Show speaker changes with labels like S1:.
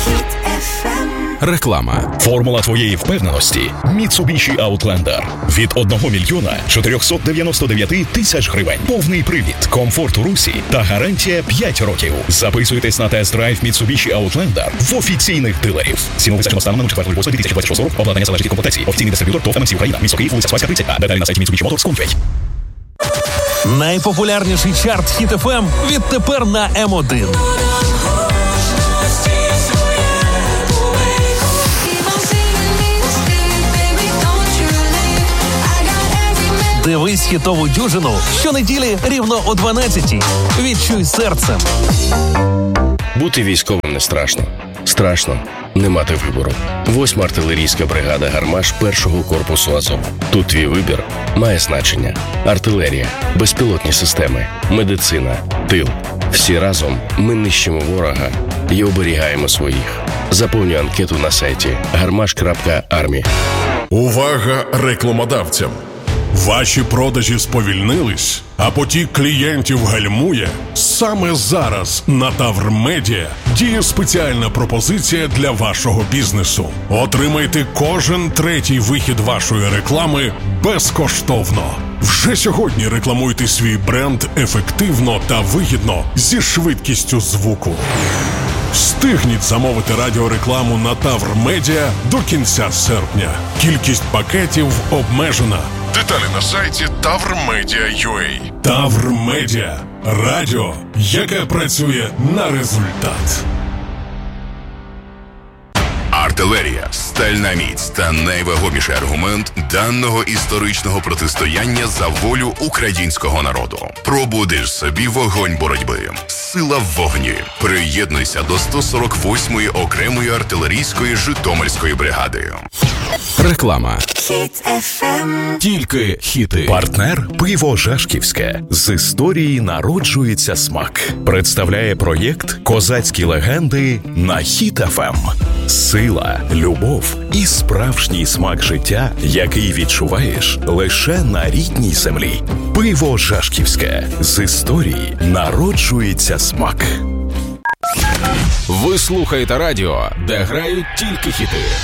S1: Реклама. Формула твоєї впевненості. Mitsubishi Outlander. Від 1 мільйона 499 тисяч гривень. Повний привід, комфорт у русі та гарантія 5 років. Записуйтесь на тест-драйв Mitsubishi Outlander в офіційних дилерів. Ціну визначено станом на 4.08.2026 року. Обладнання залежить від комплектації. Офіційний дистриб'ютор ТОВ ММС Україна. Місто Київ, вулиця Спаська, 30А. Деталі на сайті MitsubishiMotors.com.ua.
S2: Найпопулярніший чарт Хіт ФМ відтепер на М1. Дивись хітову дюжину щонеділі рівно о 12-й. Відчуй серцем.
S3: Бути військовим не страшно. Страшно не мати вибору. 8-ма артилерійська бригада «Гармаш» 1-го корпусу Азов. Тут твій вибір має значення. Артилерія, безпілотні системи, медицина, тил. Всі разом ми нищимо ворога і оберігаємо своїх. Заповнюй анкету на сайті garmash.army.
S4: Увага рекламодавцям! Ваші продажі сповільнились, а потік клієнтів гальмує? Саме зараз на Тавр Медіа діє спеціальна пропозиція для вашого бізнесу. Отримайте кожен третій вихід вашої реклами безкоштовно. Вже сьогодні рекламуйте свій бренд ефективно та вигідно зі швидкістю звуку. Встигніть замовити радіорекламу на Тавр Медіа до кінця серпня. Кількість пакетів обмежена. Деталі на сайті tavrmedia.ua. Тавр Медіа. Радіо, яке працює на результат.
S5: Артилерія, стальна міць та найвагоміший аргумент даного історичного протистояння за волю українського народу. Пробудиш собі вогонь боротьби. Сила в вогні. Приєднуйся до 148-ї окремої артилерійської Житомирської бригади.
S1: Реклама. Тільки хіти. Партнер «Пиво Жашківське». З історії народжується смак. Представляє проєкт «Козацькі легенди» на Хіт ФМ. Сила, любов і справжній смак життя, який відчуваєш лише на рідній землі. Пиво Жашківське. З історії народжується смак. Ви слухаєте радіо, де грають тільки хіти.